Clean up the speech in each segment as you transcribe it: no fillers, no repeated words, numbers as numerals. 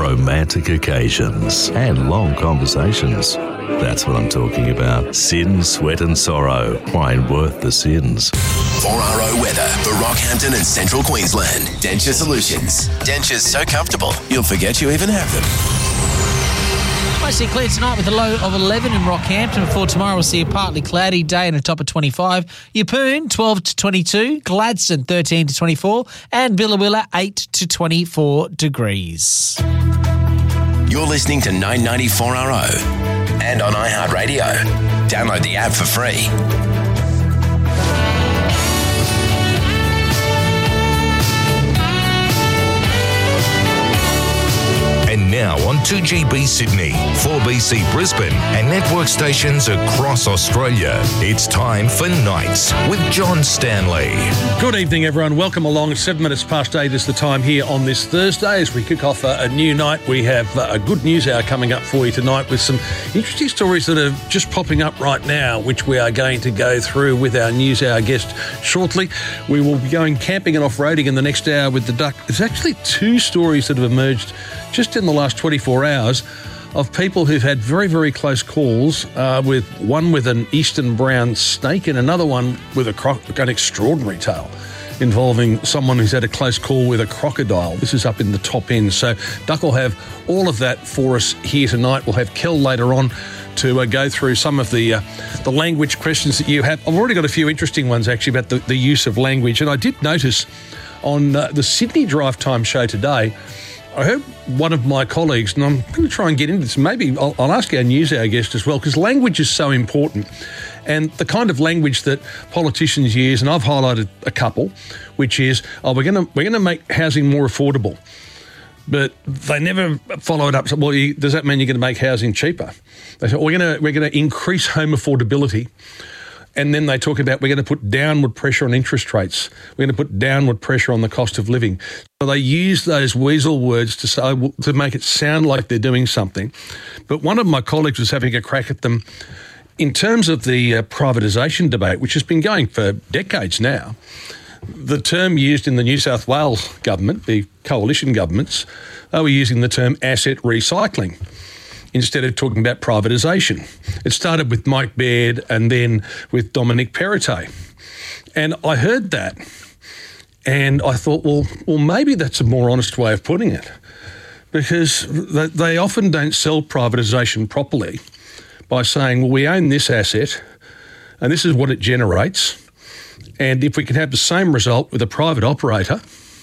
romantic occasions, and long conversations. That's what I'm talking about. Sin, Sweat and Sorrow. Why ain't worth the sins? 4RO weather for Rockhampton and Central Queensland. Denture Solutions. Dentures so comfortable, you'll forget you even have them. Mostly clear tonight with a low of 11 in Rockhampton. Before tomorrow, we'll see a partly cloudy day and a top of 25. Yeppoon, 12 to 22. Gladstone, 13 to 24. And Billawilla, 8 to 24 degrees. You're listening to 994RO and on iHeartRadio. Download the app for free. And now on 2GB Sydney, 4BC Brisbane and network stations across Australia, it's time for Nights with John Stanley. Good evening, everyone. Welcome along. 7 minutes past 8 is the time here on this Thursday as we kick off a new night. We have a good news hour coming up for you tonight with some interesting stories that are just popping up right now, which we are going to go through with our news hour guest shortly. We will be going camping and off-roading in the next hour with the Duck. There's actually two stories that have emerged just in the last 24 hours of people who've had very, very close calls, with one with an eastern brown snake and another one with an extraordinary tale involving someone who's had a close call with a crocodile. This is up in the top end. So Duck will have all of that for us here tonight. We'll have Kel later on to go through some of the language questions that you have. I've already got a few interesting ones actually about the use of language. And I did notice on the Sydney Drive Time show today, I heard one of my colleagues, and I'm going to try and get into this, maybe I'll ask our news hour guest as well, because language is so important. And the kind of language that politicians use, and I've highlighted a couple, which is, we're going to make housing more affordable. But they never follow it up. So, well, does that mean you're going to make housing cheaper? They say, we're going to increase home affordability. And then they talk about we're going to put downward pressure on interest rates. We're going to put downward pressure on the cost of living. So they use those weasel words to make it sound like they're doing something. But one of my colleagues was having a crack at them in terms of the privatisation debate, which has been going for decades now. The term used in the New South Wales government, the coalition governments, they were using the term asset recycling instead of talking about privatisation. It started with Mike Baird and then with Dominic Perrottet. And I heard that and I thought, well, maybe that's a more honest way of putting it, because they often don't sell privatisation properly by saying, well, we own this asset and this is what it generates. And if we can have the same result with a private operator,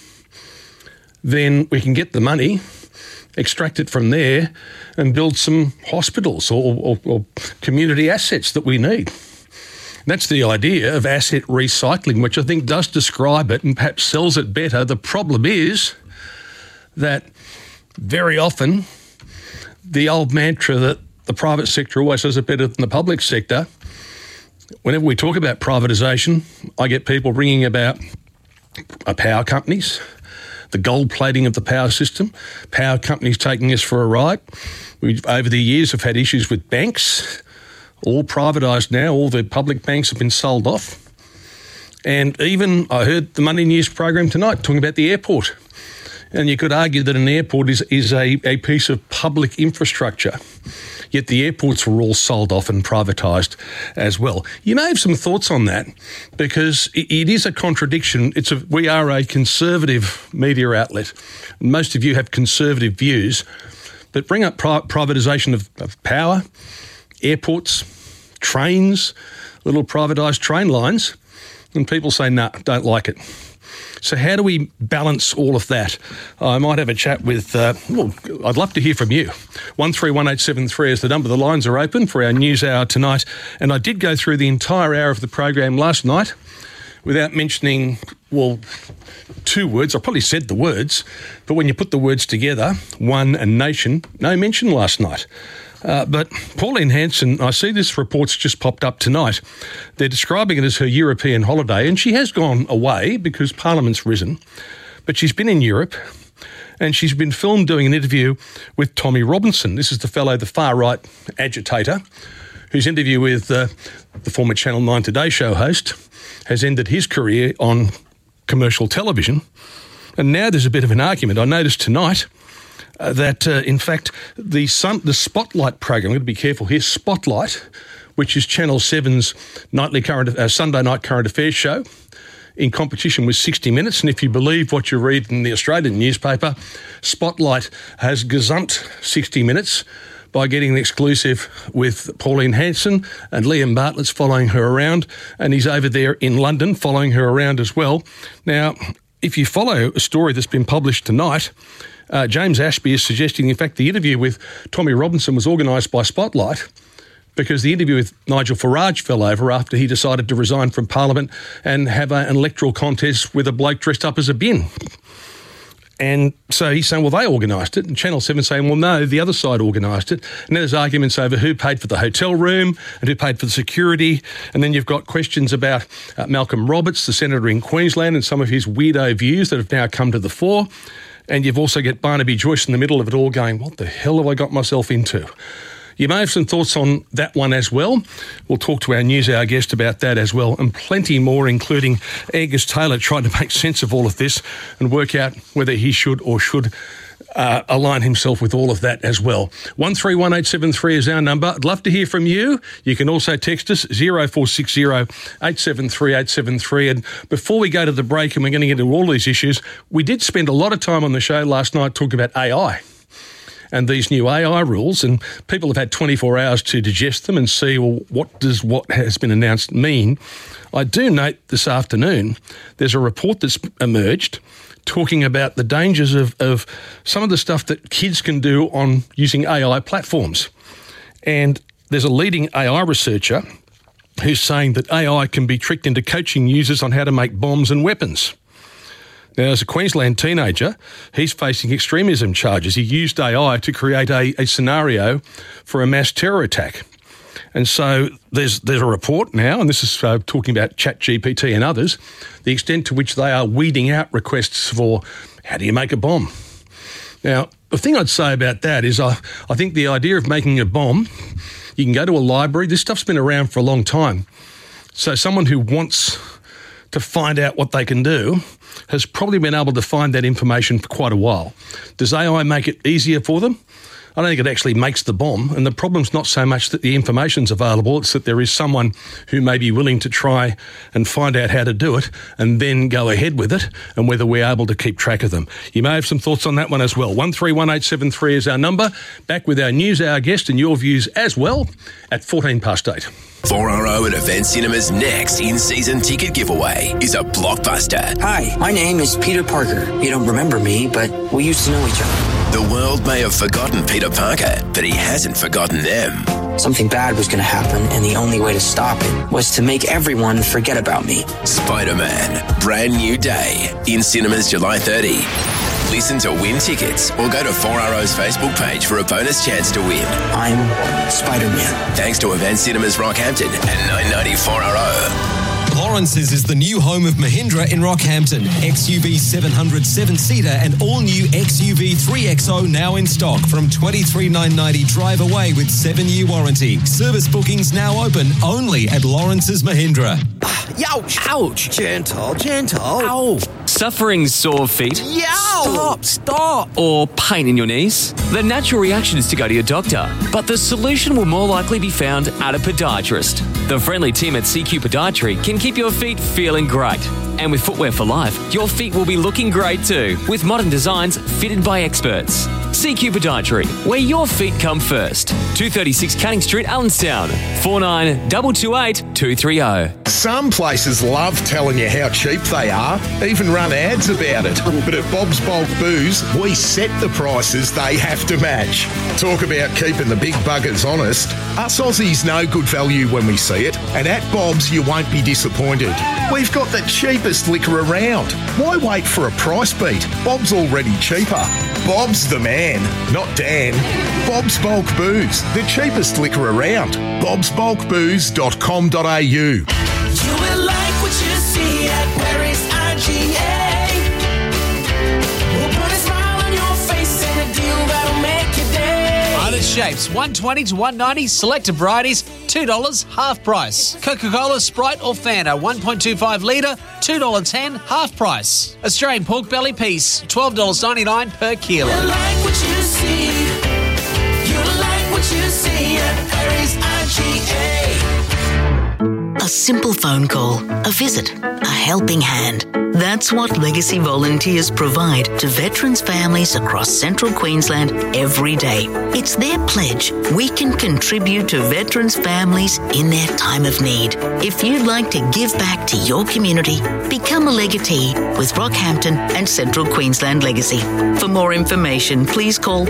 then we can get the money, extract it from there and build some hospitals or community assets that we need. That's the idea of asset recycling, which I think does describe it and perhaps sells it better. The problem is that very often the old mantra that the private sector always does it better than the public sector, whenever we talk about privatisation, I get people ringing about power companies, the gold plating of the power system, power companies taking us for a ride. We've, over the years, have had issues with banks, all privatised now. All the public banks have been sold off. And even I heard the Money News program tonight talking about the airport. And you could argue that an airport is a piece of public infrastructure, yet the airports were all sold off and privatised as well. You may have some thoughts on that, because it is a contradiction. We are a conservative media outlet. Most of you have conservative views, but bring up privatisation of power, airports, trains, little privatised train lines, and people say, nah, don't like it. So how do we balance all of that? I might have a chat with, I'd love to hear from you. 131873 is the number. The lines are open for our news hour tonight. And I did go through the entire hour of the program last night without mentioning, two words. I probably said the words, but when you put the words together, one and nation, no mention last night. But Pauline Hanson, I see this report's just popped up tonight. They're describing it as her European holiday, and she has gone away because Parliament's risen, but she's been in Europe and she's been filmed doing an interview with Tommy Robinson. This is the fellow, the far-right agitator, whose interview with the former Channel 9 Today show host has ended his career on commercial television. And now there's a bit of an argument. I noticed tonight that, in fact, the Spotlight program, I'm going to be careful here, Spotlight, which is Channel 7's Sunday night current affairs show, in competition with 60 Minutes. And if you believe what you read in the Australian newspaper, Spotlight has gazumped 60 Minutes by getting the exclusive with Pauline Hanson, and Liam Bartlett's following her around, and he's over there in London following her around as well. Now, if you follow a story that's been published tonight, James Ashby is suggesting, in fact, the interview with Tommy Robinson was organised by Spotlight because the interview with Nigel Farage fell over after he decided to resign from Parliament and have an electoral contest with a bloke dressed up as a bin. And so he's saying, well, they organised it. And Channel 7 saying, well, no, the other side organised it. And then there's arguments over who paid for the hotel room and who paid for the security. And then you've got questions about Malcolm Roberts, the senator in Queensland, and some of his weirdo views that have now come to the fore. And you've also got Barnaby Joyce in the middle of it all going, what the hell have I got myself into? You may have some thoughts on that one as well. We'll talk to our NewsHour guest about that as well, and plenty more, including Angus Taylor trying to make sense of all of this and work out whether he should or should align himself with all of that as well. 131873 is our number. I'd love to hear from you. You can also text us 0460 873 873. And before we go to the break, and we're going to get into all these issues, we did spend a lot of time on the show last night talking about AI and these new AI rules, and people have had 24 hours to digest them and see, well, what does what has been announced mean? I do note this afternoon there's a report that's emerged talking about the dangers of some of the stuff that kids can do on using AI platforms. And there's a leading AI researcher who's saying that AI can be tricked into coaching users on how to make bombs and weapons. Now, as a Queensland teenager, he's facing extremism charges. He used AI to create a scenario for a mass terror attack. And so there's a report now, and this is talking about ChatGPT and others, the extent to which they are weeding out requests for how do you make a bomb. Now, the thing I'd say about that is I think the idea of making a bomb, you can go to a library. This stuff's been around for a long time. So someone who wants to find out what they can do has probably been able to find that information for quite a while. Does AI make it easier for them? I don't think it actually makes the bomb, and the problem's not so much that the information's available, it's that there is someone who may be willing to try and find out how to do it and then go ahead with it, and whether we're able to keep track of them. You may have some thoughts on that one as well. 131873 is our number. Back with our NewsHour guest and your views as well at 8:14. 4RO at Event Cinema's next in-season ticket giveaway is a blockbuster. Hi, my name is Peter Parker. You don't remember me, but we used to know each other. The world may have forgotten Peter Parker, but he hasn't forgotten them. Something bad was going to happen, and the only way to stop it was to make everyone forget about me. Spider-Man, Brand New Day, in cinemas July 30. Listen to win tickets or go to 4RO's Facebook page for a bonus chance to win. I'm Spider-Man. Thanks to Event Cinemas Rockhampton and 990 4RO. Lawrence's is the new home of Mahindra in Rockhampton. XUV 700 7-seater and all-new XUV 3XO now in stock from $23,990 drive away with 7-year warranty. Service bookings now open only at Lawrence's Mahindra. Ouch! Ouch! Gentle, gentle. Ow! Suffering sore feet? Yow! Stop! Or pain in your knees? The natural reaction is to go to your doctor, but the solution will more likely be found at a podiatrist. The friendly team at CQ Podiatry can keep your feet feeling great. And with Footwear for Life, your feet will be looking great too, with modern designs fitted by experts. CQ Podiatry, where your feet come first. 236 Canning Street, Allenstown. 49228230. 230. Some places love telling you how cheap they are, even run ads about it. But at Bob's Bulk Booze, we set the prices they have to match. Talk about keeping the big buggers honest. Us Aussies know good value when we see it, and at Bob's you won't be disappointed. We've got the cheapest liquor around. Why wait for a price beat? Bob's already cheaper. Bob's the man, not Dan. Bob's Bulk Booze, the cheapest liquor around. bobsbulkbooze.com.au. You will like what you see at Paris IGA. We'll put a smile on your face and a deal that'll make your day. Other shapes, 120 to 190, selected varieties, $2 half price. Coca-Cola, Sprite or Fanta, 1.25 litre, $2.10 half price. Australian pork belly piece, $12.99 per kilo. You like what you see. simple phone call, a visit, a helping hand. That's what Legacy volunteers provide to veterans' families across central Queensland every day. It's their pledge we can contribute to veterans' families in their time of need. If you'd like to give back to your community, become a legatee with Rockhampton and Central Queensland Legacy. For more information, please call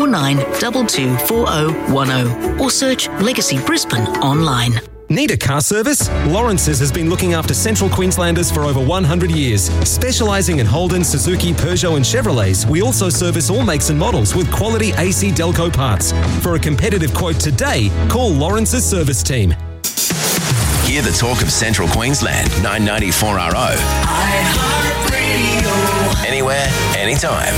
49224010 or search Legacy Brisbane online. Need a car service? Lawrence's has been looking after Central Queenslanders for over 100 years. Specialising in Holden, Suzuki, Peugeot and Chevrolets, we also service all makes and models with quality AC Delco parts. For a competitive quote today, call Lawrence's service team. Hear the talk of Central Queensland, 994RO. Anywhere, anytime.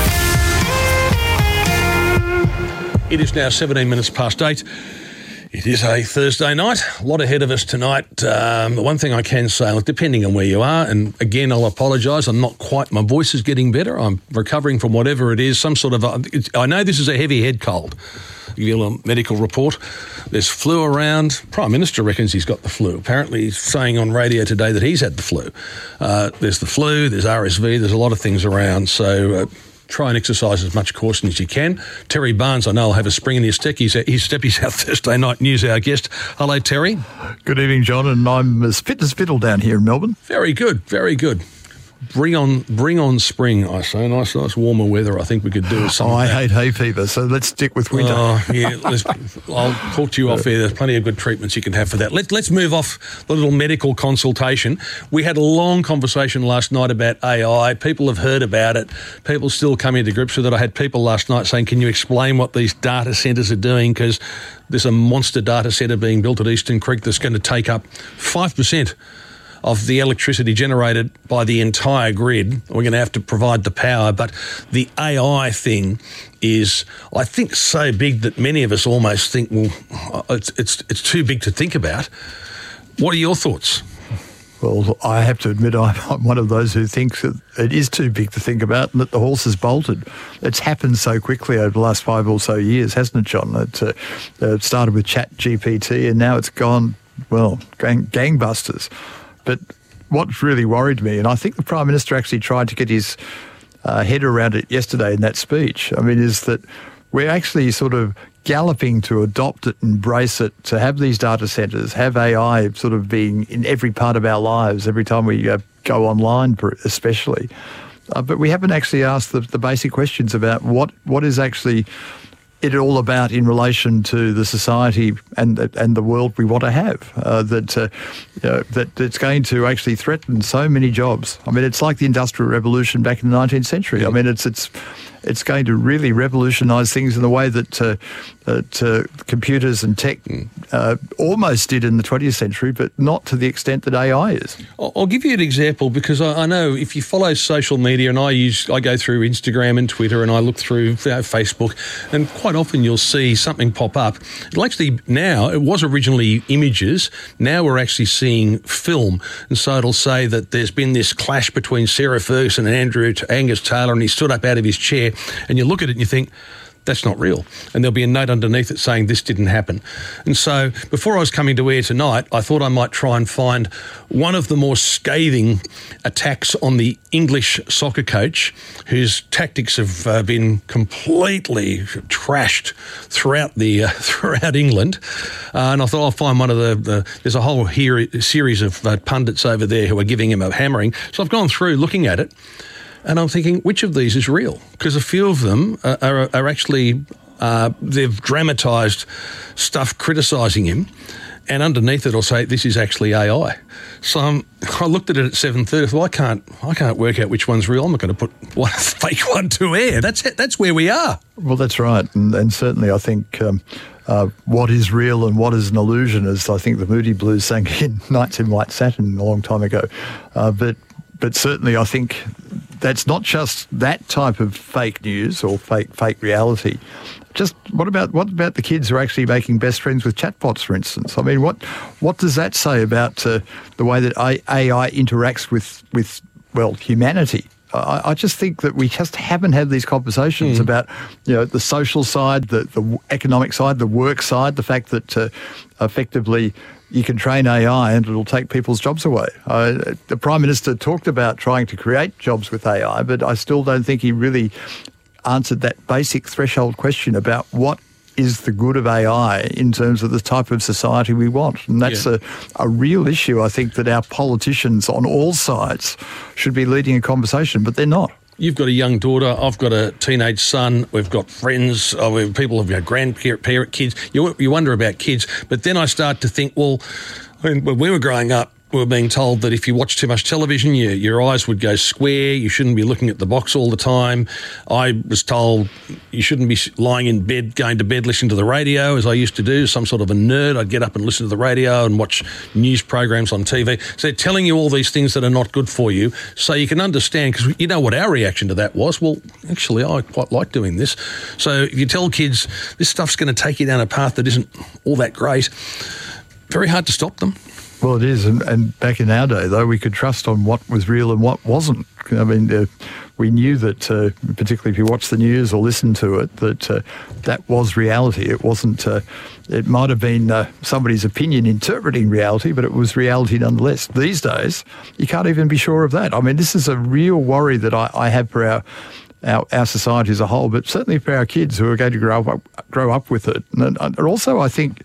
It is now 17 minutes past 8. It is a Thursday night. A lot ahead of us tonight. The one thing I can say, depending on where you are, and again, I'll apologise, I'm not quite, my voice is getting better. I'm recovering from whatever it is, some sort of, I know this is a heavy head cold. You get a medical report. There's flu around. Prime Minister reckons he's got the flu. Apparently he's saying on radio today that he's had the flu. There's the flu, there's RSV, there's a lot of things around. So try and exercise as much caution as you can. Terry Barnes, I know, will have a spring in his step. He's our Thursday night news, our guest. Hello, Terry. Good evening, John, and I'm as fit as fiddle down here in Melbourne. Very good, very good. Bring on spring, I say. Nice warmer weather. I think we could do with some. I hate hay fever, so let's stick with winter. I'll talk to you off air. There's plenty of good treatments you can have for that. Let's move off the little medical consultation. We had a long conversation last night about AI. People have heard about it. People still coming to grips with it. I had people last night saying, can you explain what these data centres are doing? Because there's a monster data centre being built at Eastern Creek that's going to take up 5% of the electricity generated by the entire grid. We're going to have to provide the power, but the AI thing is, I think, so big that many of us almost think, well, it's too big to think about. What are your thoughts? Well, I have to admit I'm one of those who thinks that it is too big to think about and that the horse has bolted. It's happened so quickly over the last 5 or so years, hasn't it, John? It started with ChatGPT and now it's gone, well, gangbusters. But what really worried me, and I think the Prime Minister actually tried to get his head around it yesterday in that speech, is that we're actually sort of galloping to adopt it, embrace it, to have these data centres, have AI sort of being in every part of our lives, every time we go online especially. But we haven't actually asked the basic questions about what is actually it all about in relation to the society and the world we want to have, that it's going to actually threaten so many jobs. It's like the Industrial Revolution back in the 19th century. It's going to really revolutionise things in the way that computers and tech almost did in the 20th century, but not to the extent that AI is. I'll give you an example, because I know if you follow social media, and I go through Instagram and Twitter and I look through Facebook, and quite often you'll see something pop up. It'll actually, now, it was originally images, now we're actually seeing film. And so it'll say that there's been this clash between Sarah Ferguson and Angus Taylor, and he stood up out of his chair, and you look at it and you think, that's not real. And there'll be a note underneath it saying this didn't happen. And so before I was coming to air tonight, I thought I might try and find one of the more scathing attacks on the English soccer coach, whose tactics have been completely trashed throughout England. And I thought I'll find one of there's a whole series of pundits over there who are giving him a hammering. So I've gone through looking at it, and I'm thinking, which of these is real? Because a few of them are actually, they've dramatised stuff criticising him, and underneath it I'll say, this is actually AI. So I looked at it at 7:30, well, I can't work out which one's real. I'm not going to put one fake one to air. That's where we are. Well, that's right. And certainly I think what is real and what is an illusion, as I think the Moody Blues sang in Nights in White Satin a long time ago. But certainly I think that's not just that type of fake news or fake reality. Just what about the kids who are actually making best friends with chatbots, for instance? What does that say about the way that AI interacts with humanity? I just think that we just haven't had these conversations about the social side, the economic side, the work side, the fact that effectively you can train AI and it'll take people's jobs away. The Prime Minister talked about trying to create jobs with AI, but I still don't think he really answered that basic threshold question about what is the good of AI in terms of the type of society we want. And that's a real issue, I think, that our politicians on all sides should be leading a conversation, but they're not. You've got a young daughter. I've got a teenage son. We've got friends. People have got grandparent kids. You wonder about kids. But then I start to think, well, when we were growing up, we were being told that if you watch too much television, your eyes would go square. You shouldn't be looking at the box all the time. I was told you shouldn't be lying in bed, going to bed, listening to the radio, as I used to do. Some sort of a nerd. I'd get up and listen to the radio and watch news programs on TV. So they're telling you all these things that are not good for you, so you can understand, because you know what our reaction to that was. Well, actually, I quite like doing this. So if you tell kids this stuff's going to take you down a path that isn't all that great, very hard to stop them. Well, it is, and back in our day, though, we could trust on what was real and what wasn't. I mean, we knew that, particularly if you watch the news or listen to it, that that was reality. It wasn't, it might have been somebody's opinion interpreting reality, but it was reality nonetheless. These days, you can't even be sure of that. I mean, this is a real worry that I have for our society as a whole, but certainly for our kids who are going to grow up with it. And also, I think,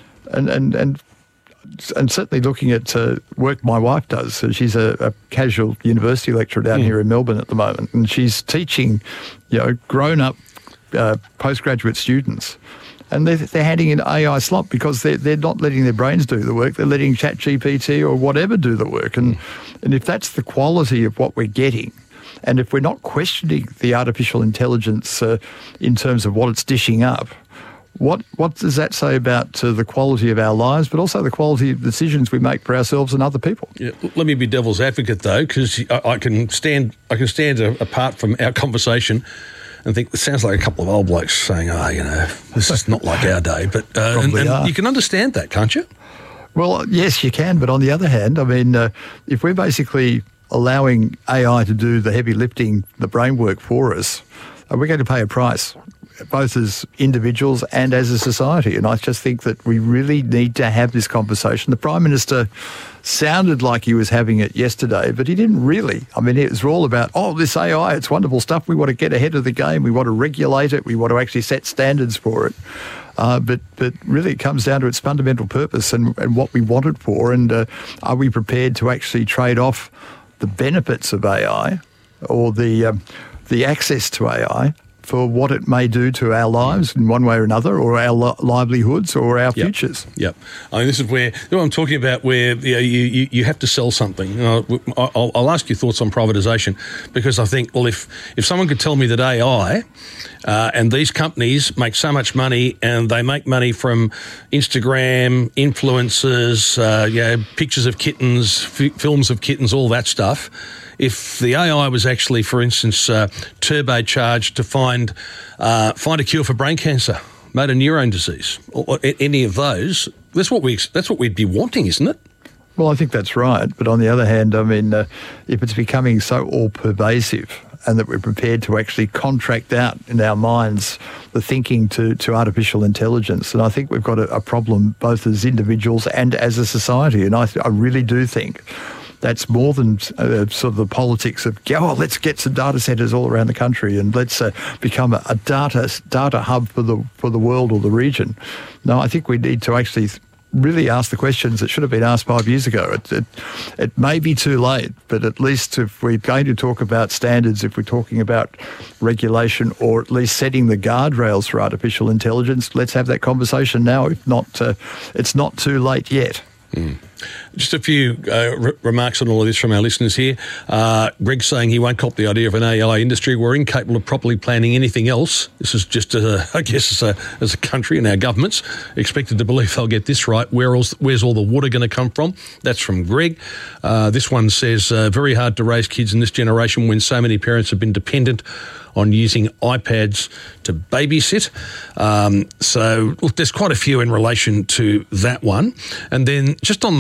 and certainly looking at work my wife does. So she's a casual university lecturer down here in Melbourne at the moment, and she's teaching, grown-up postgraduate students, and they're handing in AI slop because they're not letting their brains do the work. They're letting ChatGPT or whatever do the work, and if that's the quality of what we're getting, and if we're not questioning the artificial intelligence in terms of what it's dishing up, What does that say about the quality of our lives, but also the quality of decisions we make for ourselves and other people? Yeah, let me be devil's advocate, though, because I can stand apart from our conversation and think it sounds like a couple of old blokes saying, this is not like our day. But and you can understand that, can't you? Well, yes, you can. But on the other hand, I mean, if we're basically allowing AI to do the heavy lifting, the brain work for us, we're going to pay a price, both as individuals and as a society. And I just think that we really need to have this conversation. The Prime Minister sounded like he was having it yesterday, but he didn't really. I mean, it was all about, this AI, it's wonderful stuff. We want to get ahead of the game. We want to regulate it. We want to actually set standards for it. But really it comes down to its fundamental purpose and what we want it for. And are we prepared to actually trade off the benefits of AI or the access to AI for what it may do to our lives in one way or another, or our livelihoods, or our futures. Yep. I mean, this is where I'm talking about, where you have to sell something. I'll ask your thoughts on privatisation, because I think, well, if someone could tell me that AI and these companies make so much money, and they make money from Instagram, influencers, pictures of kittens, films of kittens, all that stuff. If the AI was actually, for instance, turbocharged to find a cure for brain cancer, motor neurone disease, or any of those, that's what we'd be wanting, isn't it? Well, I think that's right. But on the other hand, I mean, if it's becoming so all-pervasive, and that we're prepared to actually contract out in our minds the thinking to artificial intelligence, and I think we've got a problem both as individuals and as a society. And I really do think that's more than sort of the politics of, let's get some data centres all around the country and let's become a data hub for the world or the region. No, I think we need to actually really ask the questions that should have been asked 5 years ago. It may be too late, but at least if we're going to talk about standards, if we're talking about regulation, or at least setting the guardrails for artificial intelligence, let's have that conversation now. If not, it's not too late yet. Just a few remarks on all of this from our listeners here. Greg's saying he won't cop the idea of an AI industry. We're incapable of properly planning anything else. This is just, I guess, as a country and our governments expected to believe they'll get this right. Where's all the water going to come from? That's from Greg. This one says, very hard to raise kids in this generation when so many parents have been dependent on using iPads to babysit. So, look, there's quite a few in relation to that one. And then just on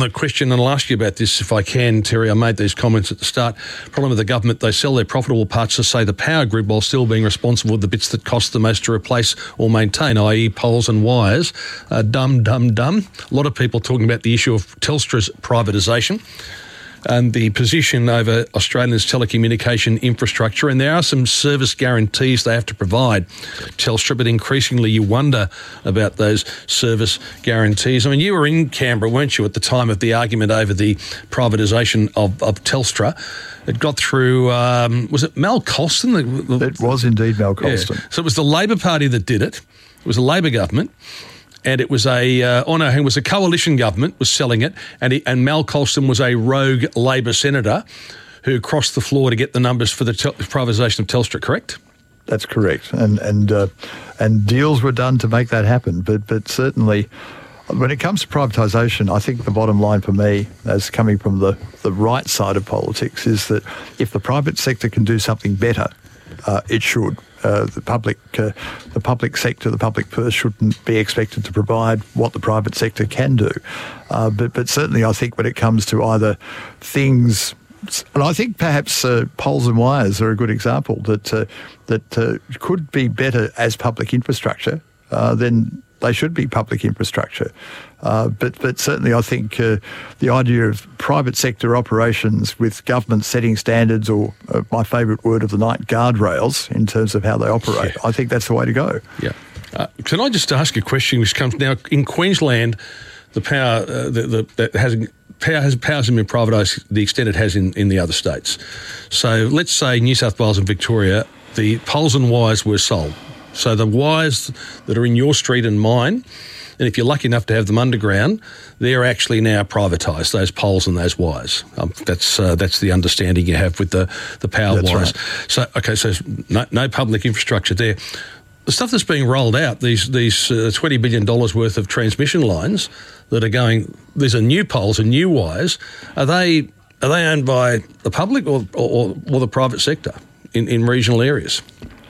the question, and I'll ask you about this if I can, Terry. I made these comments at the start. Problem with the government, they sell their profitable parts to, say, the power grid while still being responsible for the bits that cost the most to replace or maintain, i.e. poles and wires. Dumb. A lot of people talking about the issue of Telstra's privatisation and the position over Australia's telecommunication infrastructure, and there are some service guarantees they have to provide Telstra, but increasingly you wonder about those service guarantees. I mean, you were in Canberra, weren't you, at the time of the argument over the privatisation of Telstra? It got through, was it Mal Colston? It was indeed Mal Colston. Yeah. So it was the Labor Party that did it. It was a Labor government. And it was it was a coalition government was selling it, and Mal Colston was a rogue Labor senator who crossed the floor to get the numbers for the privatisation of Telstra, correct? That's correct. And deals were done to make that happen. But certainly, when it comes to privatisation, I think the bottom line for me, as coming from the right side of politics, is that if the private sector can do something better, it should. The public sector, the public purse shouldn't be expected to provide what the private sector can do. But certainly I think when it comes to either things, and I think perhaps poles and wires are a good example that could be better as public infrastructure, then they should be public infrastructure. But certainly I think the idea of private sector operations with government setting standards, or my favourite word of the night, guardrails in terms of how they operate, I think that's the way to go. Yeah. Can I just ask a question which comes now? In Queensland, the power hasn't been privatised the extent it has in the other states. So let's say New South Wales and Victoria, the poles and wires were sold. So the wires that are in your street and mine, and if you're lucky enough to have them underground, they're actually now privatised, those poles and those wires. That's the understanding you have with the power wires. Right. So no public infrastructure there. The stuff that's being rolled out, these $20 billion worth of transmission lines that are going, these are new poles and new wires. Are they owned by the public or the private sector in regional areas?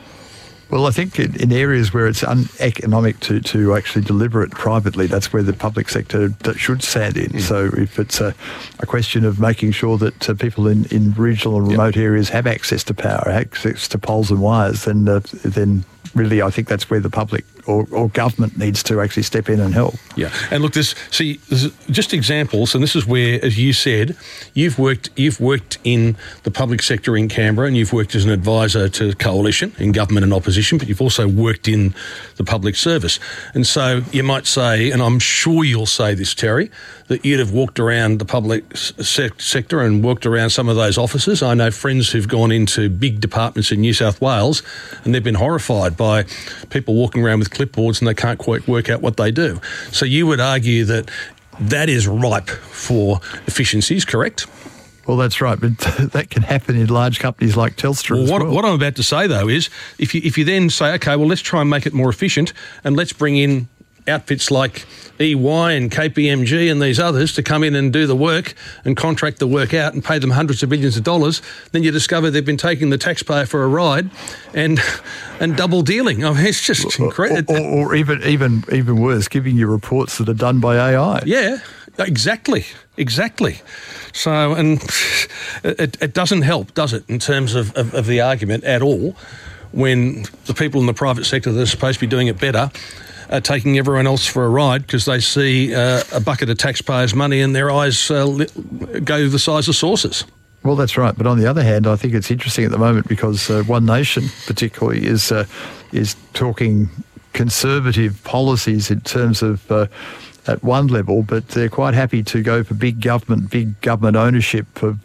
Well, I think in areas where it's uneconomic to actually deliver it privately, that's where the public sector should stand in. So if it's a question of making sure that people in regional and remote areas have access to power, access to poles and wires, then really I think that's where the public or government needs to actually step in and help. Yeah, and look, there's just examples, and this is where, as you said, you've worked in the public sector in Canberra, and you've worked as an advisor to coalition in government and opposition, but you've also worked in the public service. And so you might say, and I'm sure you'll say this, Terry, that you'd have walked around the public sector and worked around some of those offices. I know friends who've gone into big departments in New South Wales, and they've been horrified by people walking around with clipboards and they can't quite work out what they do. So you would argue that is ripe for efficiencies, correct? Well, that's right, but that can happen in large companies like Telstra as well. What I'm about to say, though, is if you then say, OK, well, let's try and make it more efficient and let's bring in outfits like EY and KPMG and these others to come in and do the work and contract the work out and pay them hundreds of millions of dollars, then you discover they've been taking the taxpayer for a ride and double dealing. I mean, it's just incredible. Or even worse, giving you reports that are done by AI. Yeah, exactly. So, and it doesn't help, does it, in terms of the argument at all, when the people in the private sector that are supposed to be doing it better are taking everyone else for a ride because they see a bucket of taxpayers' money and their eyes go the size of saucers. Well, that's right. But on the other hand, I think it's interesting at the moment because One Nation particularly is talking conservative policies in terms of at one level, but they're quite happy to go for big government ownership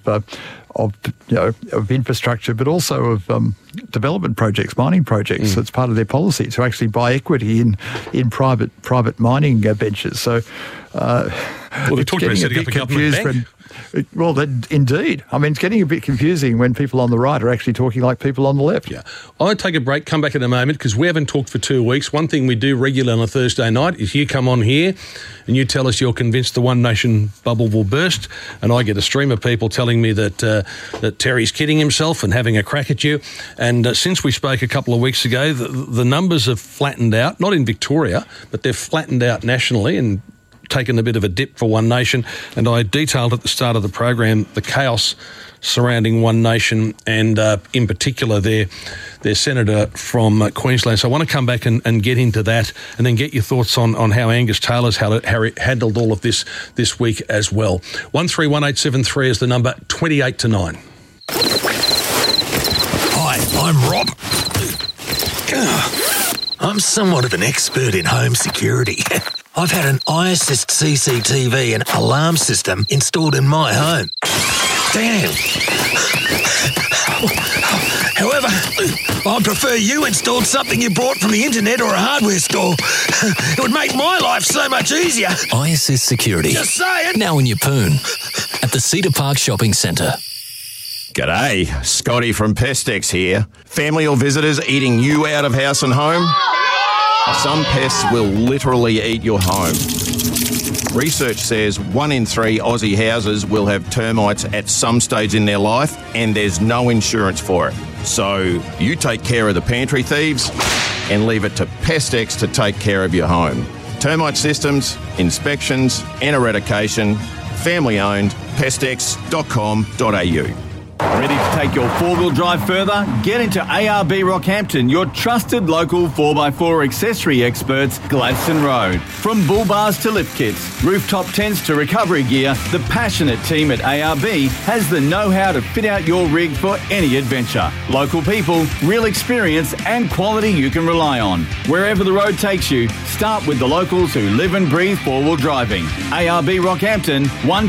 of infrastructure, but also of development projects, mining projects. That's part of their policy to actually buy equity in private mining ventures. So, they talked about setting up a government bank. Well, indeed. I mean, it's getting a bit confusing when people on the right are actually talking like people on the left. Yeah. I'll take a break, come back in a moment, because we haven't talked for 2 weeks. One thing we do regularly on a Thursday night is you come on here and you tell us you're convinced the One Nation bubble will burst, and I get a stream of people telling me that Terry's kidding himself and having a crack at you. And since we spoke a couple of weeks ago, the numbers have flattened out, not in Victoria, but they've flattened out nationally, and taken a bit of a dip for One Nation, and I detailed at the start of the program the chaos surrounding One Nation and in particular their senator from Queensland. So I want to come back and get into that and then get your thoughts on how Angus Taylor's handled all of this week as well. 131873 is the number, 28 to 9. Hi, I'm Rob. I'm somewhat of an expert in home security. I've had an iAssist CCTV and alarm system installed in my home. Damn. However, I prefer you installed something you bought from the internet or a hardware store. It would make my life so much easier. iAssist Security. Just saying. Now in Yeppoon at the Cedar Park Shopping Centre. G'day, Scotty from Pestex here. Family or visitors eating you out of house and home? Some pests will literally eat your home. Research says 1 in 3 Aussie houses will have termites at some stage in their life, and there's no insurance for it. So you take care of the pantry thieves and leave it to Pestex to take care of your home. Termite systems, inspections and eradication. Family owned. Pestex.com.au. Ready to take your four-wheel drive further? Get into ARB Rockhampton, your trusted local 4x4 accessory experts, Gladstone Road. From bull bars to lift kits, rooftop tents to recovery gear, the passionate team at ARB has the know-how to fit out your rig for any adventure. Local people, real experience and quality you can rely on. Wherever the road takes you, start with the locals who live and breathe four-wheel driving. ARB Rockhampton,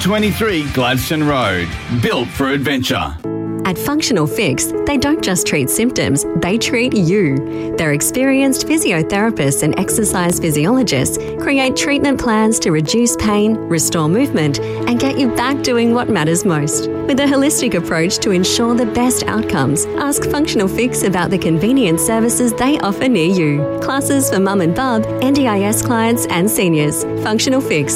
123 Gladstone Road. Built for adventure. At Functional Fix, they don't just treat symptoms, they treat you. Their experienced physiotherapists and exercise physiologists create treatment plans to reduce pain, restore movement, and get you back doing what matters most. With a holistic approach to ensure the best outcomes, ask Functional Fix about the convenient services they offer near you. Classes for mum and bub, NDIS clients and seniors. Functional Fix,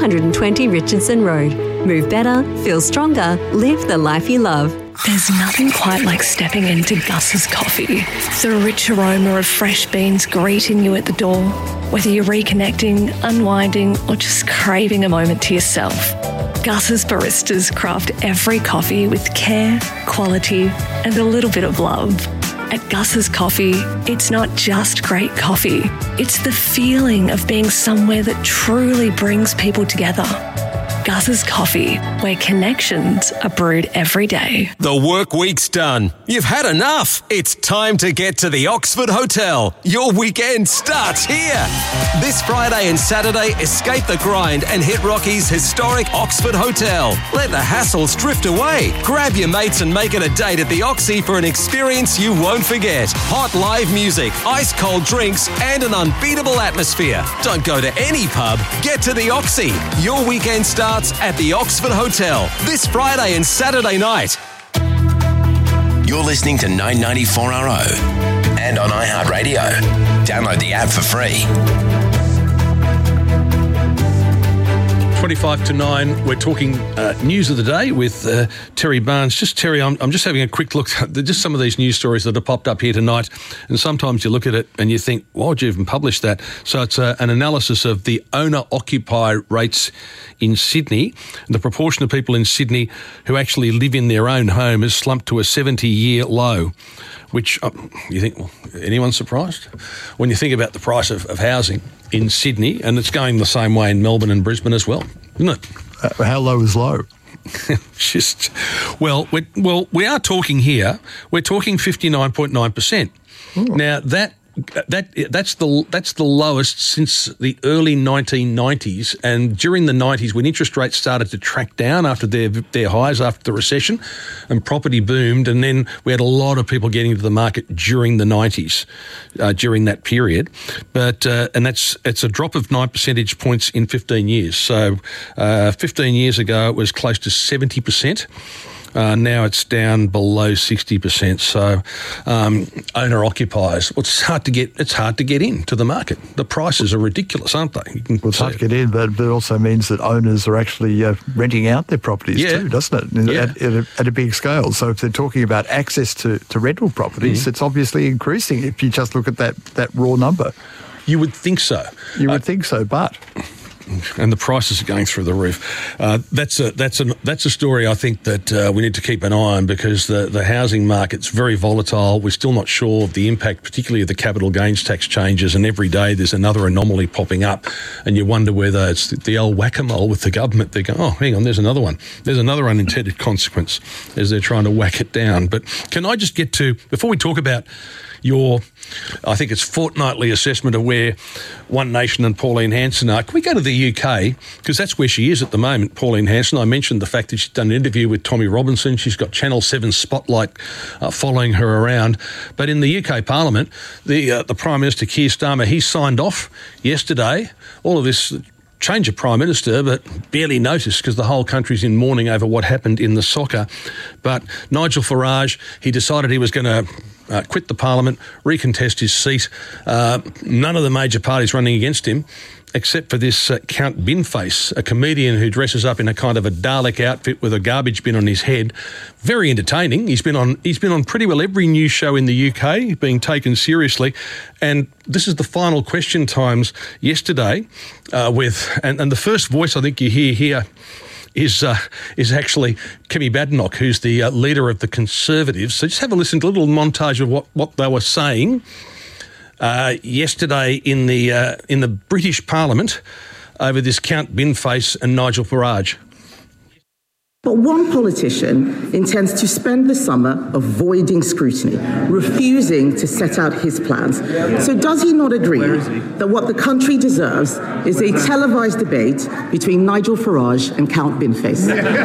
420 Richardson Road. Move better, feel stronger, live the life you love. There's nothing quite like stepping into Gus's Coffee. The rich aroma of fresh beans greeting you at the door. Whether you're reconnecting, unwinding, or just craving a moment to yourself, Gus's baristas craft every coffee with care, quality, and a little bit of love. At Gus's Coffee, it's not just great coffee. It's the feeling of being somewhere that truly brings people together. Gus's Coffee, where connections are brewed every day. The work week's done. You've had enough. It's time to get to the Oxford Hotel. Your weekend starts here. This Friday and Saturday, escape the grind and hit Rocky's historic Oxford Hotel. Let the hassles drift away. Grab your mates and make it a date at the Oxy for an experience you won't forget. Hot live music, ice cold drinks, and an unbeatable atmosphere. Don't go to any pub. Get to the Oxy. Your weekend starts at the Oxford Hotel this Friday and Saturday night. You're listening to 994RO and on iHeartRadio. Download the app for free. 25 to 9, we're talking news of the day with Terry Barnes. Just, Terry, I'm just having a quick look at just some of these news stories that have popped up here tonight, and sometimes you look at it and you think, why would you even publish that? So it's an analysis of the owner-occupier rates in Sydney. The proportion of people in Sydney who actually live in their own home has slumped to a 70-year low, which you think, well, anyone surprised? When you think about the price of housing in Sydney, and it's going the same way in Melbourne and Brisbane as well, isn't it? How low is low? We are talking here, we're talking 59.9%. Now, that's the lowest since the early 1990s, and during the 90s when interest rates started to track down after their highs after the recession and property boomed, and then we had a lot of people getting into the market during the 90s during that period, but it's a drop of 9 percentage points in 15 years. So 15 years ago it was close to 70%. Now it's down below 60%. So owner occupiers, well, it's hard to get into the market. The prices are ridiculous, aren't they? It's hard to get in, but it also means that owners are actually renting out their properties too, doesn't it? At a big scale. So if they're talking about access to rental properties, it's obviously increasing if you just look at that raw number. You would think so. You would think so, but and the prices are going through the roof. That's a story I think that we need to keep an eye on, because the housing market's very volatile. We're still not sure of the impact, particularly of the capital gains tax changes, and every day there's another anomaly popping up, and you wonder whether it's the old whack-a-mole with the government. They go, oh, hang on, there's another one. There's another unintended consequence as they're trying to whack it down. But can I just get to, before we talk about your, I think it's fortnightly assessment of where One Nation and Pauline Hanson are, can we go to the UK? Because that's where she is at the moment, Pauline Hanson. I mentioned the fact that she's done an interview with Tommy Robinson. She's got Channel 7 Spotlight following her around. But in the UK Parliament, the Prime Minister, Keir Starmer, he signed off yesterday all of this change of Prime Minister, but barely noticed because the whole country's in mourning over what happened in the soccer. But Nigel Farage, he decided he was going to quit the Parliament, recontest his seat. None of the major parties running against him, except for this Count Binface, a comedian who dresses up in a kind of a Dalek outfit with a garbage bin on his head. Very entertaining. He's been on pretty well every news show in the UK, being taken seriously. And this is the Final Question Times yesterday and the first voice I think you hear here is actually Kemi Badenoch, who's the leader of the Conservatives. So just have a listen to a little montage of what they were saying yesterday in the British Parliament over this Count Binface and Nigel Farage. But one politician intends to spend the summer avoiding scrutiny, refusing to set out his plans. So does he not agree that what the country deserves is a televised debate between Nigel Farage and Count Binface?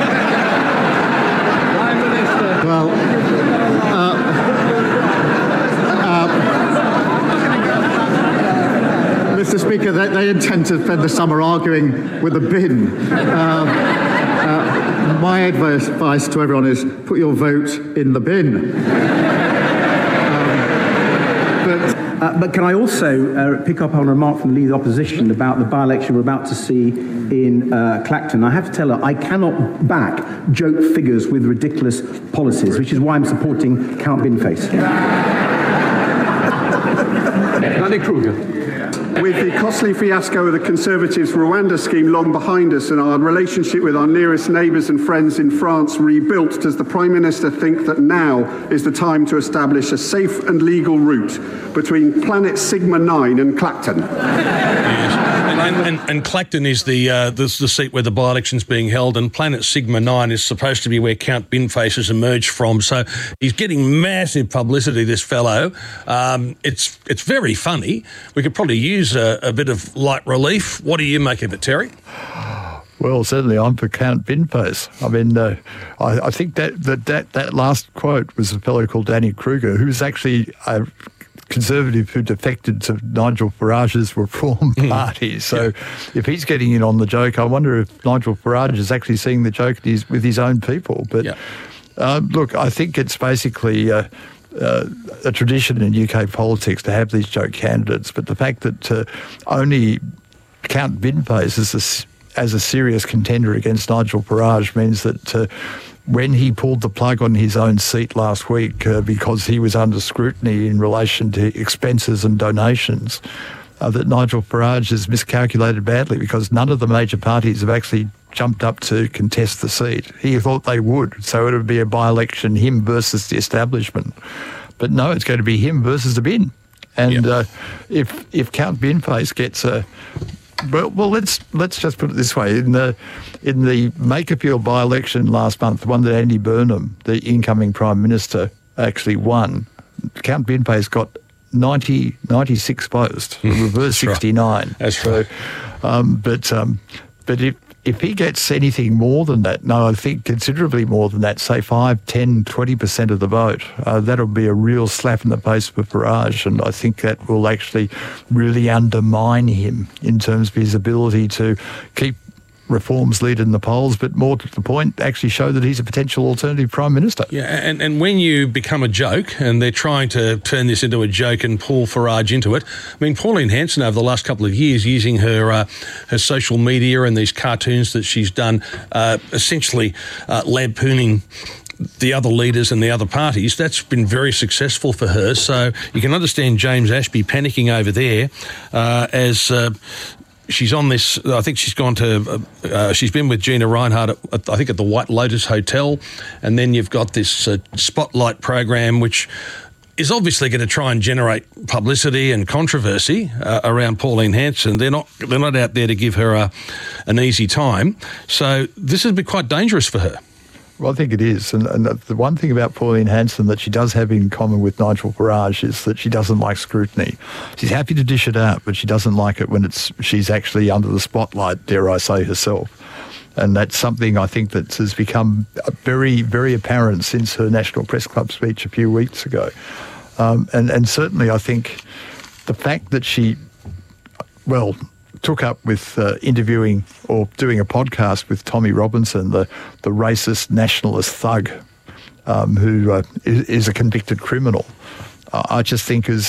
Well, Mr. Speaker, they intend to spend the summer arguing with a bin. My advice to everyone is put your vote in the bin. But can I also pick up on a remark from the Leader of the Opposition about the by-election we're about to see in Clacton? I have to tell her I cannot back joke figures with ridiculous policies, which is why I'm supporting Count Binface. Andy Kruger. With the costly fiasco of the Conservatives' Rwanda scheme long behind us and our relationship with our nearest neighbours and friends in France rebuilt, does the Prime Minister think that now is the time to establish a safe and legal route between Planet Sigma 9 and Clacton? And Clacton is the seat where the by-election's being held, and Planet Sigma 9 is supposed to be where Count Binface has emerged from. So he's getting massive publicity, this fellow. It's very funny. We could probably use a bit of light relief. What do you make of it, Terry? Well, certainly I'm for Count Binface. I mean, I think that last quote was a fellow called Danny Kruger, who's actually a Conservative who defected to Nigel Farage's Reform Party. So if he's getting in on the joke, I wonder if Nigel Farage is actually seeing the joke with his own people. But look, I think it's basically a tradition in UK politics to have these joke candidates. But the fact that only Count Binface as a serious contender against Nigel Farage means that when he pulled the plug on his own seat last week because he was under scrutiny in relation to expenses and donations, that Nigel Farage has miscalculated badly, because none of the major parties have actually jumped up to contest the seat. He thought they would, so it would be a by-election, him versus the establishment. But no, it's going to be him versus the bin. And if Count Binface gets a... Well, let's just put it this way: in the Makerfield by-election last month, the one that Andy Burnham, the incoming Prime Minister, actually won, Count Binface got 96 votes, reverse 69. Right. That's right. But if he gets anything more than that, no, I think considerably more than that, say 5, 10, 20% of the vote, that'll be a real slap in the face for Farage, and I think that will actually really undermine him in terms of his ability to keep Reform's lead in the polls, but more to the point, actually show that he's a potential alternative Prime Minister. Yeah, and when you become a joke, and they're trying to turn this into a joke and pull Farage into it, I mean, Pauline Hanson over the last couple of years, using her social media and these cartoons that she's done, essentially lampooning the other leaders and the other parties, that's been very successful for her. So you can understand James Ashby panicking over there as she's on this. I think she's gone to. She's been with Gina Reinhardt at the White Lotus Hotel, and then you've got this Spotlight program, which is obviously going to try and generate publicity and controversy around Pauline Hanson. They're not out there to give her an easy time. So this has been quite dangerous for her. Well, I think it is. And the one thing about Pauline Hanson that she does have in common with Nigel Farage is that she doesn't like scrutiny. She's happy to dish it out, but she doesn't like it when she's actually under the spotlight, dare I say, herself. And that's something I think that has become very, very apparent since her National Press Club speech a few weeks ago. And certainly I think the fact that she, took up with interviewing or doing a podcast with Tommy Robinson, the racist nationalist thug who is a convicted criminal, I just think is,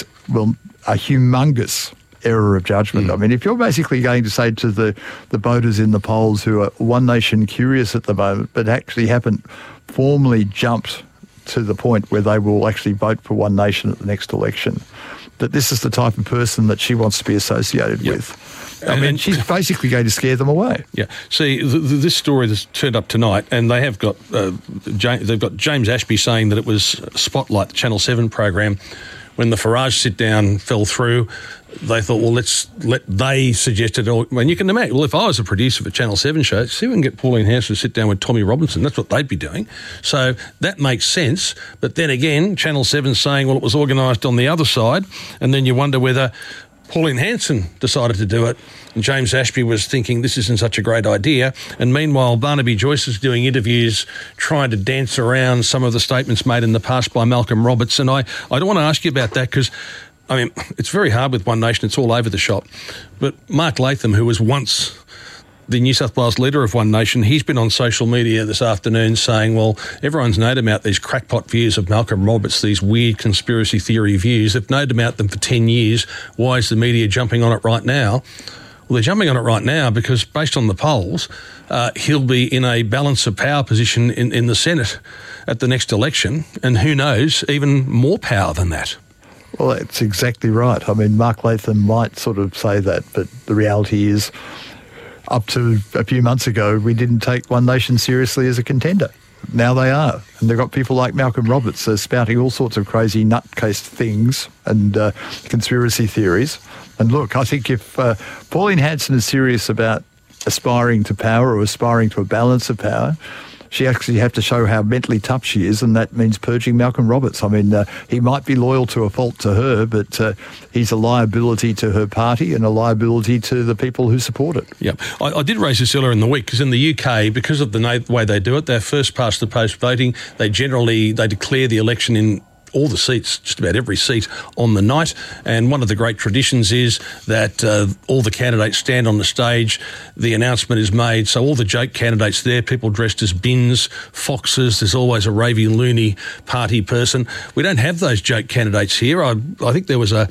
a humongous error of judgment. I mean, if you're basically going to say to the voters in the polls who are One Nation curious at the moment, but actually haven't formally jumped to the point where they will actually vote for One Nation at the next election, that this is the type of person that she wants to be associated with. I mean, she's basically going to scare them away. Yeah. See, this story that's turned up tonight, and they have got they've got James Ashby saying that it was Spotlight, the Channel 7 program. When the Farage sit-down fell through, they thought, they suggested, and you can imagine, well, if I was a producer for Channel 7 show, see if we can get Pauline Hanson to sit down with Tommy Robinson. That's what they'd be doing. So that makes sense. But then again, Channel 7's saying, well, it was organised on the other side, and then you wonder whether Pauline Hanson decided to do it, and James Ashby was thinking this isn't such a great idea. And meanwhile, Barnaby Joyce is doing interviews trying to dance around some of the statements made in the past by Malcolm Roberts. And I don't want to ask you about that because, I mean, it's very hard with One Nation. It's all over the shop. But Mark Latham, who was once the New South Wales leader of One Nation, he's been on social media this afternoon saying, well, everyone's known about these crackpot views of Malcolm Roberts, these weird conspiracy theory views. They've known about them for 10 years. Why is the media jumping on it right now? Well, they're jumping on it right now because based on the polls, he'll be in a balance of power position in the Senate at the next election, and who knows, even more power than that. Well, that's exactly right. I mean, Mark Latham might sort of say that, but the reality is, up to a few months ago, we didn't take One Nation seriously as a contender. Now they are. And they've got people like Malcolm Roberts spouting all sorts of crazy nutcase things and conspiracy theories. And look, I think if Pauline Hanson is serious about aspiring to power or aspiring to a balance of power, she actually have to show how mentally tough she is, and that means purging Malcolm Roberts. I mean, he might be loyal to a fault to her, but he's a liability to her party and a liability to the people who support it. Yeah, I did raise this earlier in the week because in the UK, because of the way they do it, they're first past the post voting. They declare the election in all the seats, just about every seat on the night. And one of the great traditions is that all the candidates stand on the stage, the announcement is made. So all the joke candidates there, people dressed as bins, foxes, there's always a ravey loony party person. We don't have those joke candidates here. I think there was a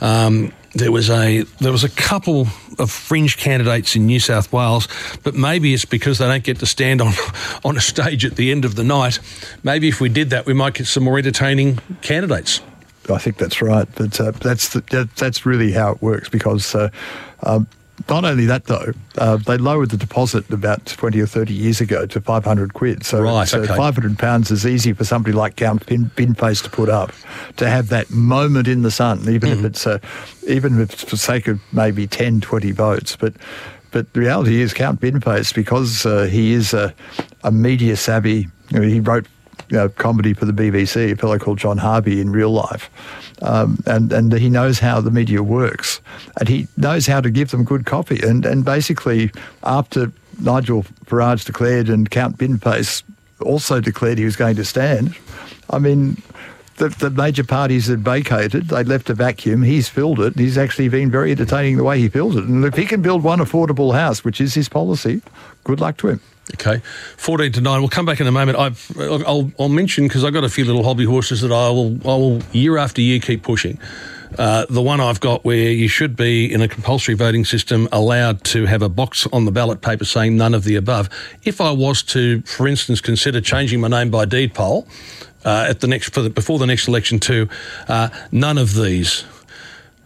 couple of fringe candidates in New South Wales, but maybe it's because they don't get to stand on a stage at the end of the night. Maybe if we did that, we might get some more entertaining candidates. I think that's right, but that's really how it works because not only that, though, they lowered the deposit about 20 or 30 years ago to 500 quid. So, £500 is easy for somebody like Count Binface to put up, to have that moment in the sun, even if it's for the sake of maybe 10, 20 votes. But the reality is Count Binface, because he is a media savvy, he wrote comedy for the BBC, a fellow called John Harvey in real life. And he knows how the media works, and he knows how to give them good copy. And basically, after Nigel Farage declared and Count Binface also declared he was going to stand, I mean, the major parties had vacated, they left a vacuum, he's filled it, and he's actually been very entertaining the way he fills it. And if he can build one affordable house, which is his policy, good luck to him. Okay, 14 to 9. We'll come back in a moment. I'll mention, because I've got a few little hobby horses that I will year after year keep pushing. The one I've got where you should be in a compulsory voting system allowed to have a box on the ballot paper saying none of the above. If I was to, for instance, consider changing my name by deed poll before the next election to none of these,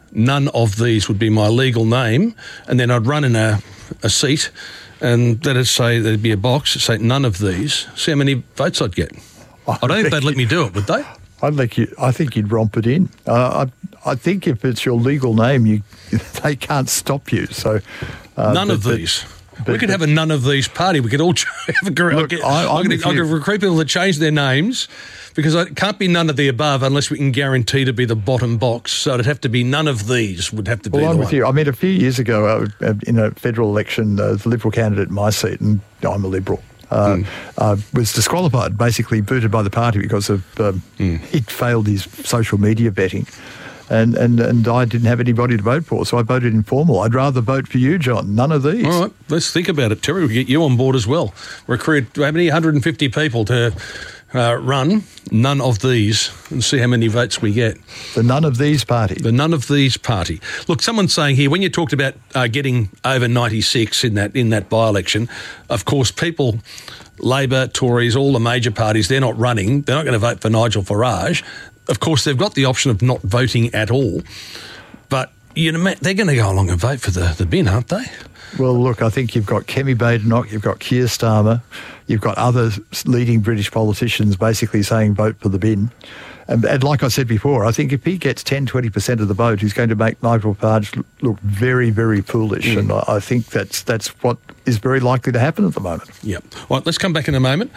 none of these would be my legal name, and then I'd run in a seat, and that'd say there'd be a box that say none of these. See how many votes I'd get. I don't think they'd let me do it, would they? I think you'd romp it in. I think if it's your legal name, they can't stop you. So none of these. We could have a none of these party. We could all have a group. I could recruit people to change their names, because it can't be none of the above unless we can guarantee to be the bottom box. So it'd have to be none of these would have to be. Well, the I'm one. with you. I mean, a few years ago, in a federal election, the Liberal candidate in my seat, and I'm a Liberal, was disqualified, basically booted by the party because of he'd failed his social media vetting. And I didn't have anybody to vote for, so I voted informal. I'd rather vote for you, John. None of these. All right, let's think about it, Terry. We'll get you on board as well. Recruit how many 150 people to run none of these and see how many votes we get. The none of these party. The none of these party. Look, someone's saying here, when you talked about getting over 96 in that by-election, of course, people, Labor, Tories, all the major parties, they're not running. They're not going to vote for Nigel Farage. Of course, they've got the option of not voting at all, but they're going to go along and vote for the bin, aren't they? Well, look, I think you've got Kemi Badenoch, you've got Keir Starmer, you've got other leading British politicians basically saying vote for the bin. And like I said before, I think if he gets 10-20% of the vote, he's going to make Nigel Farage look very, very foolish. And I think that's what is very likely to happen at the moment. Yep. All right, let's come back in a moment.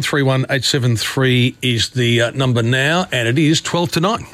131873 is the number now, and it is 12 to 9.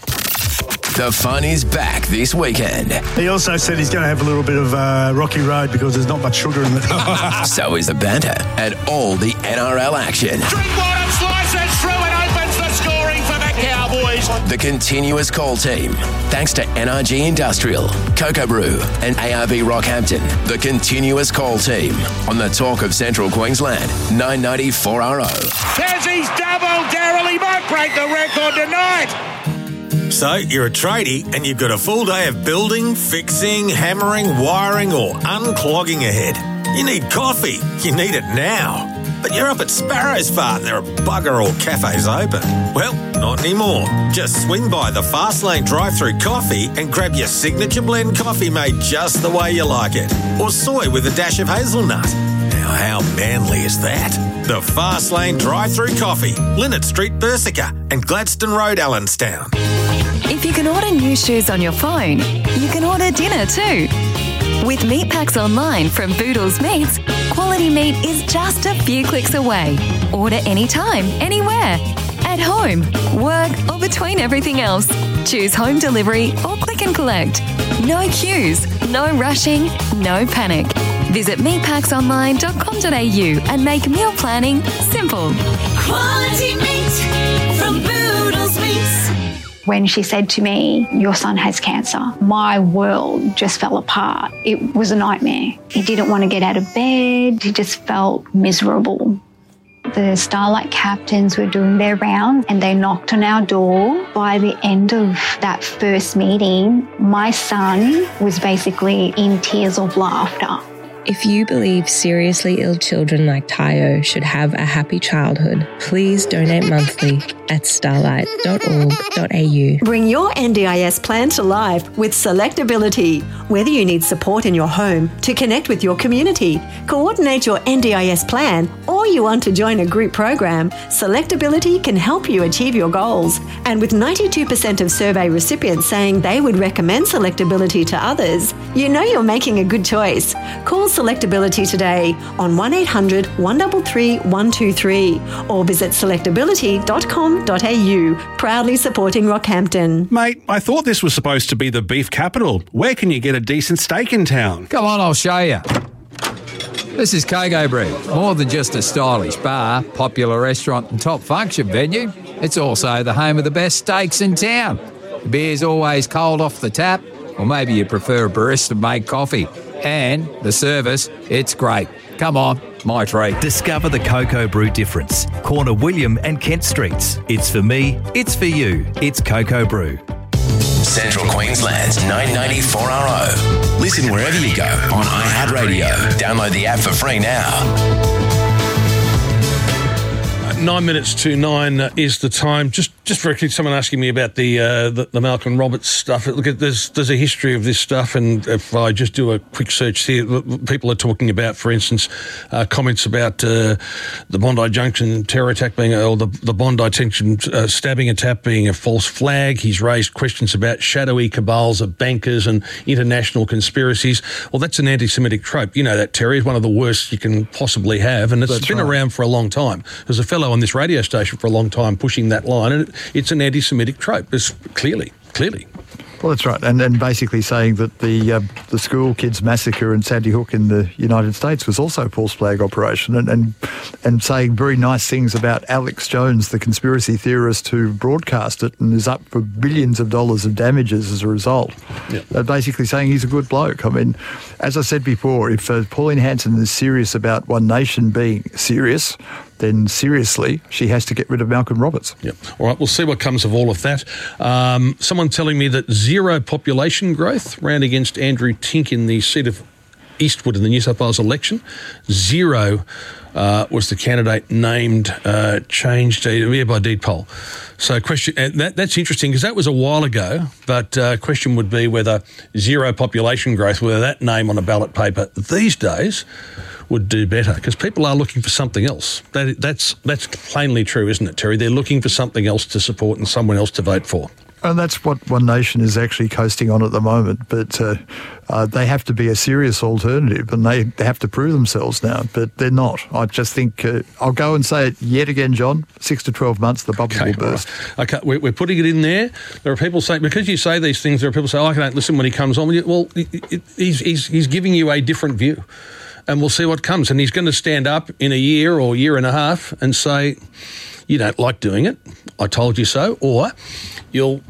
The fun is back this weekend. He also said he's going to have a little bit of rocky road because there's not much sugar in it. So is the banter and all the NRL action. Drinkwater slices through and opens the scoring for the Cowboys. The continuous call team. Thanks to NRG Industrial, Cocoa Brew and ARB Rockhampton. The continuous call team on the Talk of Central Queensland, 990 4RO. Tassie's double. Daryl, he might break the record tonight. So, you're a tradie and you've got a full day of building, fixing, hammering, wiring or unclogging ahead. You need coffee. You need it now. But you're up at Sparrow's Farm. There are bugger all cafes open. Well, not anymore. Just swing by the Fastlane drive-through coffee and grab your signature blend coffee made just the way you like it. Or soy with a dash of hazelnut. Now, how manly is that? The Fastlane drive-through coffee. Linnet Street, Bersica and Gladstone Road, Allenstown. If you can order new shoes on your phone, you can order dinner too. With meat packs online from Boodles Meats, quality meat is just a few clicks away. Order anytime, anywhere. At home, work or between everything else. Choose home delivery or click and collect. No queues, no rushing, no panic. Visit meatpacksonline.com.au and make meal planning simple. Quality meat from Boodles Meats. When she said to me, your son has cancer, my world just fell apart. It was a nightmare. He didn't want to get out of bed. He just felt miserable. The Starlight captains were doing their rounds and they knocked on our door. By the end of that first meeting, my son was basically in tears of laughter. If you believe seriously ill children like Tayo should have a happy childhood, please donate monthly at starlight.org.au. Bring your NDIS plan to life with Selectability. Whether you need support in your home to connect with your community, coordinate your NDIS plan, or you want to join a group program, Selectability can help you achieve your goals. And with 92% of survey recipients saying they would recommend Selectability to others, you know you're making a good choice. Call Selectability today on 1800 133 123 or visit selectability.com.au. Proudly supporting Rockhampton. Mate, I thought this was supposed to be the beef capital. Where can you get a decent steak in town? Come on, I'll show you. This is Cocoa Brew. More than just a stylish bar, popular restaurant and top function venue, it's also the home of the best steaks in town. The beer's always cold off the tap, or maybe you prefer a barista-made coffee. And the service, it's great. Come on, my treat. Discover the Cocoa Brew difference. Corner William and Kent Streets. It's for me, it's for you. It's Cocoa Brew. Central Queensland's 990 4RO. Listen wherever you go on iHeartRadio. Download the app for free now. 9 minutes to 9 is the time. Just very quickly, someone asking me about the Malcolm Roberts stuff. Look, there's a history of this stuff, and if I just do a quick search here, people are talking about, for instance, comments about the Bondi Junction terror attack being, or the Bondi Junction stabbing attack being a false flag. He's raised questions about shadowy cabals of bankers and international conspiracies. Well, that's an anti-Semitic trope. You know that, Terry, is one of the worst you can possibly have, and it's been around for a long time. There's a fellow on this radio station for a long time pushing that line, and it's an anti-Semitic trope. It's clearly. Well, that's right, and basically saying that the school kids massacre in Sandy Hook in the United States was also a false flag operation, and saying very nice things about Alex Jones, the conspiracy theorist who broadcast it and is up for billions of dollars of damages as a result. Yep. Basically saying he's a good bloke. I mean, as I said before, if Pauline Hanson is serious about One Nation being serious, then seriously, she has to get rid of Malcolm Roberts. Yep. All right, we'll see what comes of all of that. Someone telling me that zero population growth ran against Andrew Tink in the seat of Eastwood in the New South Wales election. Zero was the candidate named, changed year by deed poll. So question, that's interesting because that was a while ago, but question would be whether zero population growth, whether that name on a ballot paper these days would do better, because people are looking for something else. That's plainly true, isn't it, Terry? They're looking for something else to support and someone else to vote for. And that's what One Nation is actually coasting on at the moment. But they have to be a serious alternative, and they have to prove themselves now. But they're not. I just think I'll go and say it yet again, John. 6 to 12 months, the bubble will burst. Right. Okay, we're putting it in there. There are people saying, because you say these things, there are people saying, I can't listen when he comes on with you. Well, he's giving you a different view. And we'll see what comes. And he's going to stand up in a year or year and a half and say, you don't like doing it, I told you so, or you'll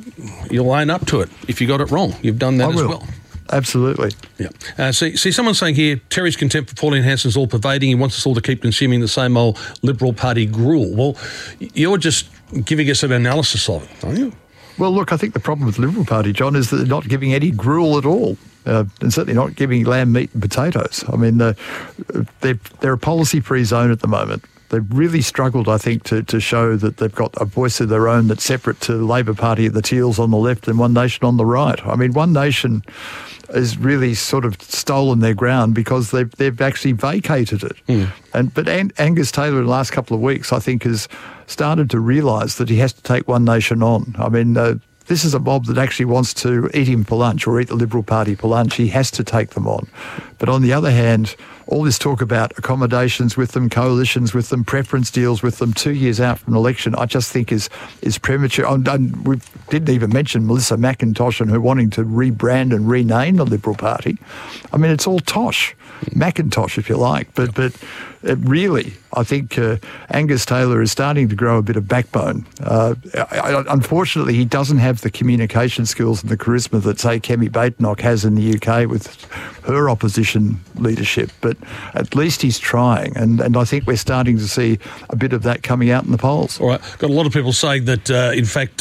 own up to it if you got it wrong. You've done that as well. Absolutely. Yeah. See, someone's saying here, Terry's contempt for Pauline Hanson's all-pervading. He wants us all to keep consuming the same old Liberal Party gruel. Well, you're just giving us an analysis of it, aren't you? Well, look, I think the problem with the Liberal Party, John, is that they're not giving any gruel at all. And certainly not giving lamb meat and potatoes. I mean, they're a policy-free zone at the moment. They've really struggled, I think, to show that they've got a voice of their own that's separate to the Labor Party, the Teals on the left and One Nation on the right. I mean, One Nation has really sort of stolen their ground because they've actually vacated it. But Angus Taylor in the last couple of weeks, I think, has started to realise that he has to take One Nation on. I mean, this is a mob that actually wants to eat him for lunch or eat the Liberal Party for lunch. He has to take them on. But on the other hand, all this talk about accommodations with them, coalitions with them, preference deals with them 2 years out from an election, I just think is premature. And we didn't even mention Melissa McIntosh and her wanting to rebrand and rename the Liberal Party. I mean, it's all tosh. Macintosh, if you like. But really, I think Angus Taylor is starting to grow a bit of backbone. Unfortunately, he doesn't have the communication skills and the charisma that, say, Kemi Badenoch has in the UK with her opposition leadership. But at least he's trying, and I think we're starting to see a bit of that coming out in the polls. All right. Got a lot of people saying that, in fact,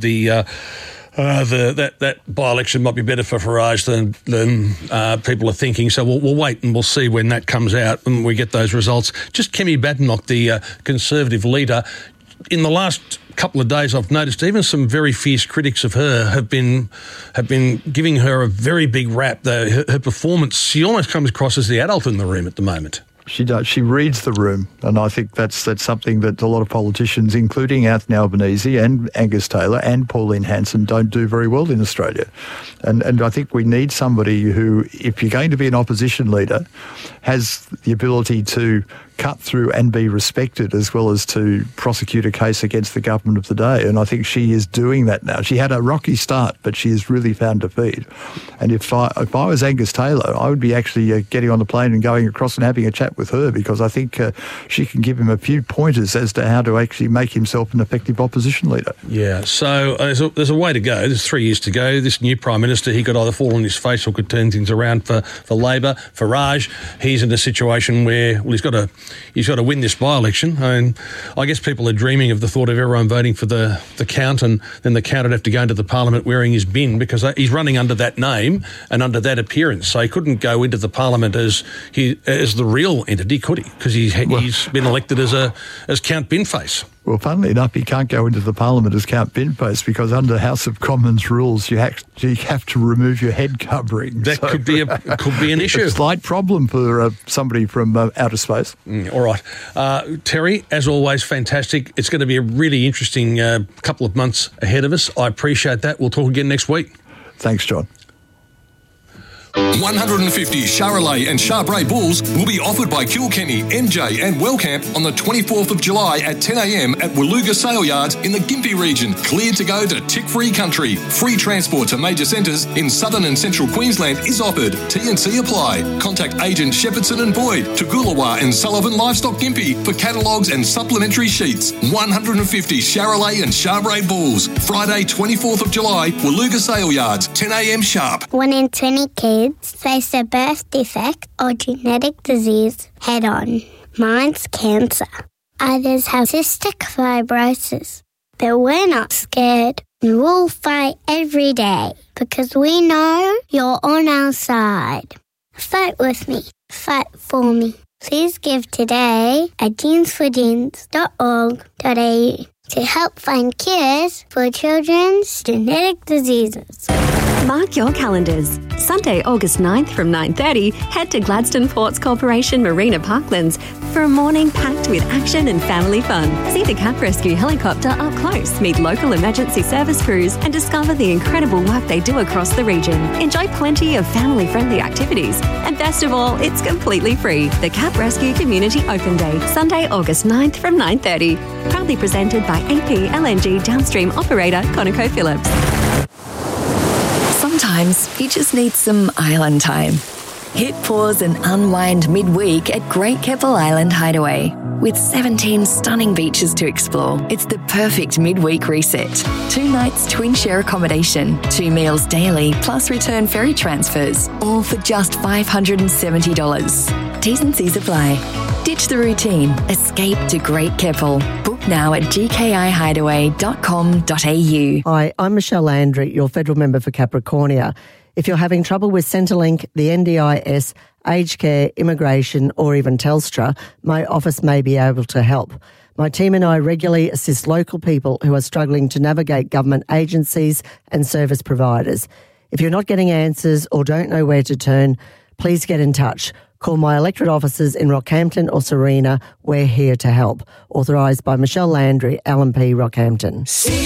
that by-election might be better for Farage than people are thinking. So we'll wait and we'll see when that comes out and we get those results. Just Kemi Badenoch, the Conservative leader, in the last couple of days I've noticed even some very fierce critics of her have been giving her a very big rap. Her performance, she almost comes across as the adult in the room at the moment. She does. She reads the room, and I think that's something that a lot of politicians, including Anthony Albanese and Angus Taylor and Pauline Hanson, don't do very well in Australia. And I think we need somebody who, if you're going to be an opposition leader, has the ability to cut through and be respected, as well as to prosecute a case against the government of the day. And I think she is doing that now. She had a rocky start, but she has really found her feet. And if I was Angus Taylor, I would be actually getting on the plane and going across and having a chat with her, because I think she can give him a few pointers as to how to actually make himself an effective opposition leader. Yeah, so there's a way to go. There's 3 years to go. This new Prime Minister, he could either fall on his face or could turn things around for Labor. Farage, he's in a situation where, well, he's got a he's got to win this by-election. And I guess people are dreaming of the thought of everyone voting for the count, and then the count would have to go into the parliament wearing his bin, because he's running under that name and under that appearance. So he couldn't go into the parliament as the real entity, could he? Because he's been elected as Count Binface. Well, funnily enough, he can't go into the parliament as Count Binface, because under House of Commons rules, you have to remove your head covering. That could be an issue. A slight problem for somebody from outer space. All right. Terry, as always, fantastic. It's going to be a really interesting couple of months ahead of us. I appreciate that. We'll talk again next week. Thanks, John. 150 Charolais and Charbray bulls will be offered by Kilkenny, MJ and Wellcamp on the 24th of July at 10 a.m. at Waluga Sale Yards in the Gympie region. Cleared to go to tick-free country. Free transport to major centres in southern and central Queensland is offered. T&C apply. Contact agent Shepherdson and Boyd, Toogoolawah and Sullivan Livestock Gympie for catalogues and supplementary sheets. 150 Charolais and Charbray bulls. Friday 24th of July, Waluga Sale Yards, 10 a.m. sharp. 1 in 20 kids face a birth defect or genetic disease head on. Mine's cancer. Others have cystic fibrosis. But we're not scared. We'll fight every day because we know you're on our side. Fight with me. Fight for me. Please give today at jeansforjeans.org.au to help find cures for children's genetic diseases. Mark your calendars. Sunday, August 9th from 9:30, head to Gladstone Ports Corporation Marina Parklands for a morning packed with action and family fun. See the Cap Rescue helicopter up close, meet local emergency service crews, and discover the incredible work they do across the region. Enjoy plenty of family-friendly activities. And best of all, it's completely free. The Cap Rescue Community Open Day, Sunday, August 9th from 9:30. Proudly presented by AP LNG downstream operator ConocoPhillips. Sometimes you just need some island time. Hit pause and unwind midweek at Great Keppel Island Hideaway. With 17 stunning beaches to explore, it's the perfect midweek reset. 2 nights twin share accommodation, 2 meals daily, plus return ferry transfers, all for just $570. T's and C's apply. Ditch the routine. Escape to Great Keppel. Book now at gkihideaway.com.au. Hi, I'm Michelle Landry, your federal member for Capricornia. If you're having trouble with Centrelink, the NDIS, aged care, immigration, or even Telstra, my office may be able to help. My team and I regularly assist local people who are struggling to navigate government agencies and service providers. If you're not getting answers or don't know where to turn, please get in touch. Call my electorate offices in Rockhampton or Serena. We're here to help. Authorised by Michelle Landry, LNP Rockhampton.